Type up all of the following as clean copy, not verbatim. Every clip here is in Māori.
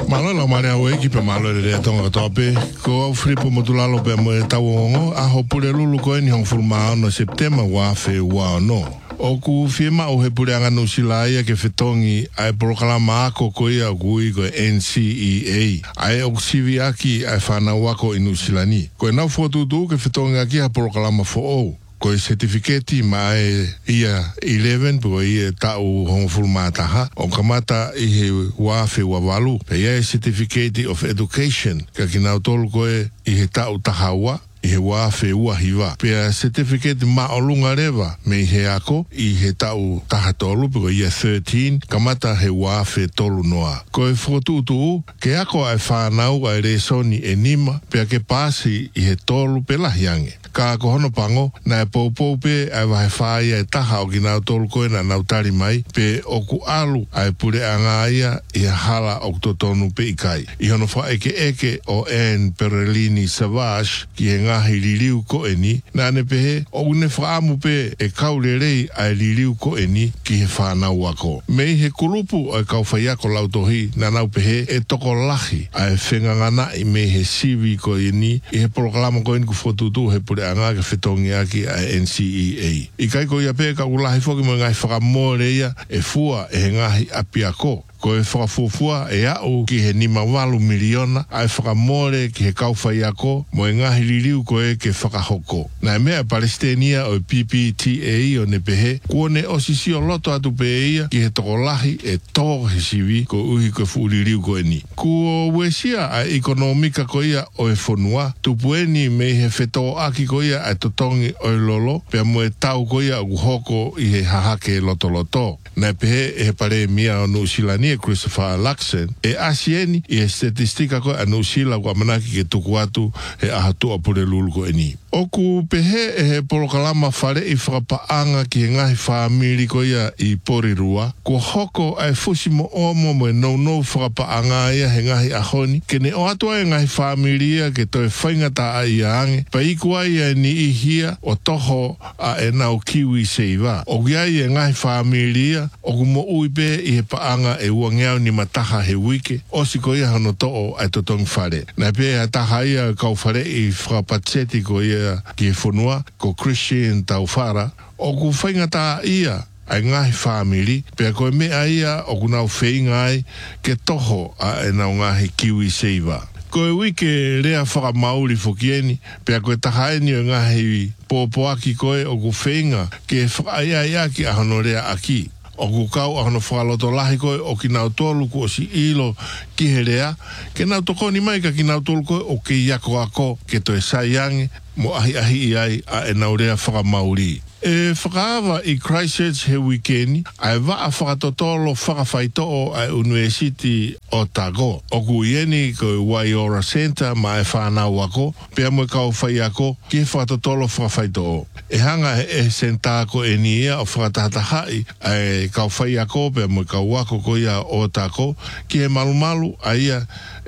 Malo la mare awe ki pe malo le tonga tope ko au fripo motulalo pe mo tawongo a hopule lulu ko ni hong fulma no september wa fe wa no o ku firma o he pure anga no silaia ke fetongi ai proklama ako ko ia gui ko NCEA ai o sivi aki ai fana wako inu silani ko na foto du ke fetongi aki a proklama fo o ko certificate mai ia 11 po ia tau hong fulmata ha o kamata I he wafe wawalu pe ia certificate of education ka kina tol ko I he tau tahawa I he wafe wahiwa pe certificate ma olunga reva me he ako I he tau tahatolu pe ia 13 kamata he wafe tolu noa ko e fotu tu ke ako ai whanau ai resoni enima pe ke pasi I he tolu pe lahiange ka ko hono pango na popo pe ai vai fai e taha o kina tolu ko na nautari mai pe o ku alu ai pure anga ia I hala o totonu pe ikai I hono fa eke o en Perelini Savage ki e ngahi liliu ko eni na ne pe o une faamu pe e kaulelei ai liliu ko eni ki he whanau ako me he kulupu ai kau fai ako lautohi na nau pe e toko lahi ai whengangana I me he sivi ko eni I he proklama ko eni ku fotutu he pure anga ke fetongi aki a NCEA. I kai ko ia pe ka ulahi foki mo ngai whakamore ia e fua e ngahi apiako. Ko e whakafufua e au ki he nima walu miliona ai whakamore ki he kauwhai ako mo e ngahi liliu ko e ke whakahoko. Na e mea Palestinian o PPTA o ne pehe ko ne osisi o loto atu pe ia ki he tokolahi e tō he sivi ko uhi ko fu liliu ko eni. Ko wesia a ekonomika ko ia o e whonua tupueni me he whetō aki ko ia a totongi o e lolo pe mo e tau ko ia u hoko I he hahake loto loto. Na e pehe e he pare mia o nusilani Christopher Luxon e asieni I statistika ko anu sila ko manaki ke tuku atu he ahatu apure lulu ko eni. Oku pehe e he polokalama whare I whakapaanga ki he ngahi whaamiri ko ia I porirua. Ko hoko ai fusimo omo mo e no whakapaanga ia he ngahi ahoni. Ke ne o atua e ngahi whaamiri ia ke toi whaingata a ia ange. Pa ikua ia ni ihia o toho a e nau kiwi seiva. O gia ia ngahi whaamiri ia o kumo uipe I he paanga e uangeau ni mataha he wike. O siko ia hano to'o ai totongi whare. Na pe a taha ia kau whare I whakapatseti ko ia ki e whonua ko Christian tau whara o ku whaingata ia ai ngahi whamiri pia koe mea ia o ku nau whainga ai ke toho a e nau ngahi kiwi seiva. Koe wike rea whakamauri fokieni pia koe tahaeni o ngahi pōpoaki koe o ku whainga ke whakaia ia ki ahono rea aki. O ku kau ahono whakaloto lahi koe o ki nau tolu ko o si ilo ki he rea ke nau tokoni mai ka ki nau tolu koe o ke iako ako ke toe saiange mo ahi ai a e nau rea whakamauri. E whakaawa I Christchurch he weekend ai waa whakatotolo whakawhaitoo ai University Otago. O ku ieni ko Waiora Center ma e whanau ako, pia mo kau whai ako ki whakatotolo whakawhaitoo. E hanga e senta ko e ni ia o whakatatahai ai kau whai ako, pia mo kau wako ko ia Otago, ki he malumalu a ia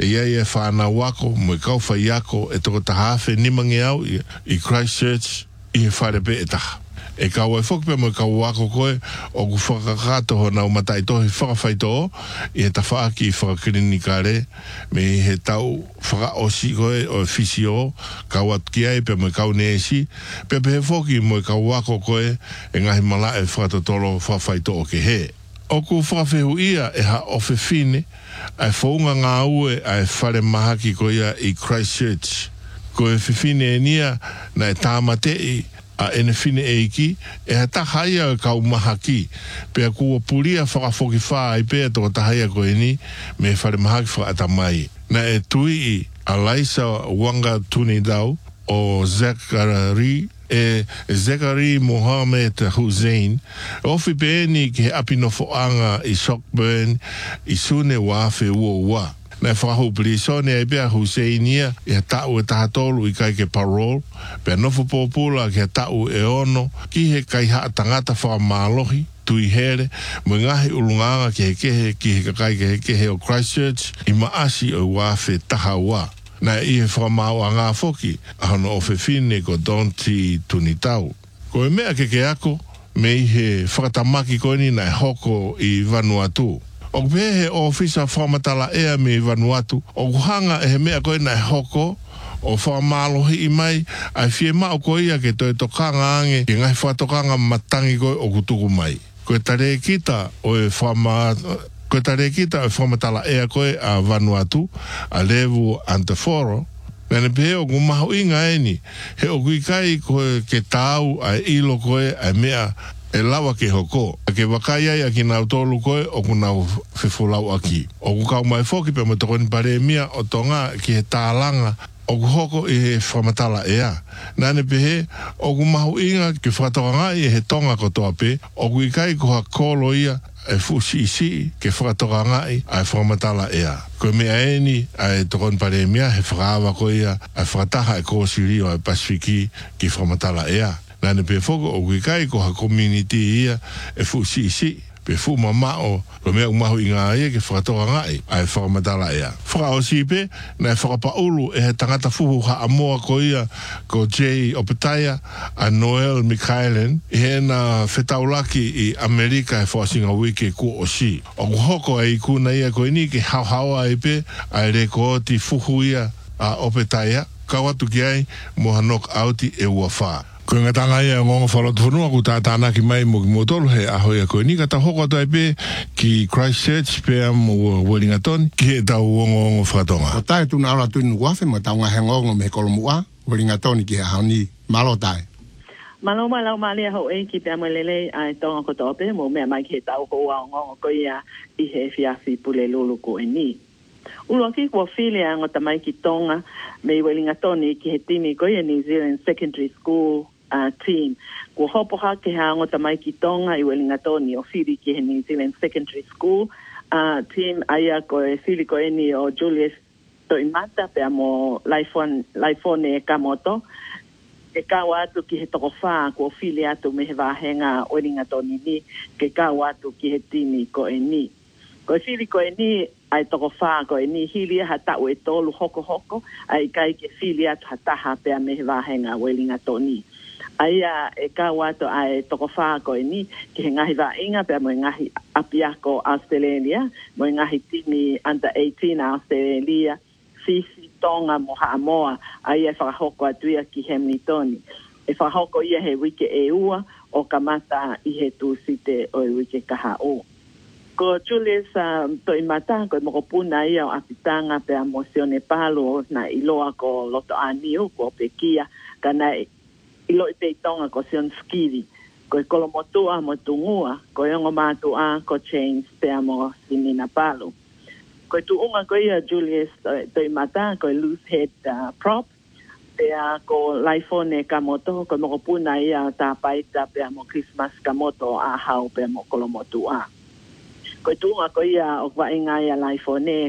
e whanau ako, mo kau whai ako e toko tahawhe nimangi au I Christchurch I he wharepe e taha. E kau e whakpe mo kau wako koe o ku whakakato ho nau matai tohi whakawhaito I he tawhaaki I whakakirinika re me he tau whakaosi koe o fisio kau atu ki ai pe mo kau neesi pe he whoki mo kau wako koe e ngahi mala e whakatotolo whakawhaito o ke he. O ku whakawhehu ia e ha ofe fine ai whaunga ngā ue ai whare mahaki koe ia I Christchurch. Ko e whiwhine e nia na e tāmatei a ene fine e iki e ha tahaia kau mahaki pea kua puria whakafoki whaa I pea toko tahaia ko e ni me whare mahaki whakatamai. Na e tui a Laisa Wanga Tunidau o Zachary e Zachary Mohammed Hussein ofi peeni ki he apinofoanga I Sockburn I sune wafe ua. Na whakahu plisone e bea Huseinia e tau e tahatolu I kai ke parole pea nofo pōpula ke tau e ono ki he kai haa tangata whakamalohi tui here mo ngahi ulunganga ki he kehe ki he kakai ke he kehe o Christchurch I maasi o wafe tahaua. Na I he whakamau a ngā foki ahono o whiwhine ko Donti Tunitau. Ko e mea ke ako me I he whakatamaki koini na hoko I Vanuatu. O pehe o fisa whamatala ea me Vanuatu. O kuhanga e he mea koe nai hoko. O whamalohi i mai. Ai fie mao koe ia ke toi tokanga ange. Ke ngai whatokanga matangi koe o kutuku mai. Koe tare kita o e Koe tare kita o e whamatala ea koe a Vanuatu. A levu Anteforo. Nane pehe o kumahu inga eni. He o kuikai koe ke tau a ilo koe a mea e lawa ke hoko. A ke wakai ai a ki nau tolu koe o ku nau whiwhulau aki. O ku kau mai foki pe matokoni pare mia o tonga ki he tālanga o ku hoko i he whamatala ea. Nane pehe o ku mahu inga ki whakatoka i he tonga kotoa pe o ku ikai ko ha kolo ia e fusi isi ke whakatoka ngai a whamatala ea. Koe mea eni a e tokoni pare mia he whakaawa ko ia a whakataha e kōsiri o e Pasifiki ki whamatala ea. Nane pe foko o kuikai ko ha community ia e fusi isi. Pe fu mamao ko mea umahu i ngā ia ke whakatoka ngai a e whakamatala ea. Whakaosi pe na e whakapaulu e he tangata fuhu ha amoa ko ia ko Jay Opetaia a Noel Mikhaelen i he na whetaulaki i Amerika e whasinga wike ku o si. O kuhoko e i kuna ia ko ini ke hauhaua e pe a e reko ti fuhu ia a Opetaia kawatu ki ai moha knock outi e ua whaa. Ko nga tanga ia ngongo whalotu whanua ku tātāna ki mai mo ki motolu he ahoi a koe ni ka ta hoko tai pe ki Christchurch pe mo Wellington ki he tau ngongo whakatonga. O tai tuna ala tunu wafe ma taunga he ngongo me kolomua Wellington ki he hauni malo tai. Malo mali ho e ki pe amalele ai tonga ko tope mo me mai ki tau ho a ngongo ko ia I he fiafi pule lulu ko e ni. Ulo ki ko filia ngo tamai ki tonga me Wellington ki he tini ko ia New Zealand Secondary School team. Ko hopo ha ke ha ngo tamai ki tonga I Wellington o fili ki he New Zealand Secondary School team aya ko e fili ko eni o Julius Toimata pe amo Laifone Kamoto. E kawa atu ki he toko whaa ko fili atu me he wahenga Wellington ni ke kawa atu ki he tini ko e ni. Ko fili ko e ni ai toko whaa ko e ni hili ha tau e tolu hoko ai kai ke fili atu ha taha pe me he wahenga Wellington ni. Aia e kawato ai toko whaa ko e ni ki he ngahi wa inga pe mo ngahi apiako Australia mo ngahi tini under 18 Australia Fifi Tonga mo Haamoa ai e whakahoko atuia ki Hamilton e whakahoko ia he wike e ua o kamata I he tūsite o I wike kaha o ko Julius Toimata ko moko puna ia o apitanga pe a Mosione Palo na iloa ko loto aniu ko pekia kana ilo I te tonga ko Sion Skiri ko kolomotua mo tungua ko yongo matua ko Chains pe a mo Sinina Palo ko tu unga ko ia Julius Toimata ko loose head prop pe a ko Laifone Kamoto ko mo puna ia tapaita pe a mo Christmas Kamoto a hau pe mo kolomotua ko tu unga ko ia o wa inga ia Laifone